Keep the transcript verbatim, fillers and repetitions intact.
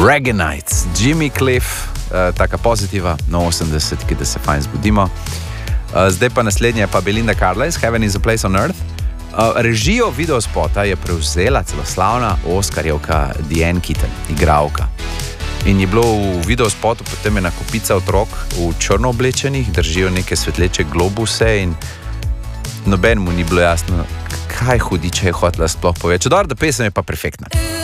Reggae Nights, Jimmy Cliff, uh, taka pozitiva, no osemdesetki, da se fajn zbudimo. Uh, zdaj pa naslednja je pa Belinda Carlisle, Heaven is a Place on Earth. Uh, režijo videospota je prevzela celo slavna Oskarjevka Diane Keaton, igralka. In je bilo v videospotu, potem je ena kupica otrok v črno oblečenih, držijo neke svetleče globuse in noben mu ni bilo jasno, kaj hudiče je hotela sploh povedati. Dobro, da pesem je pa perfektna.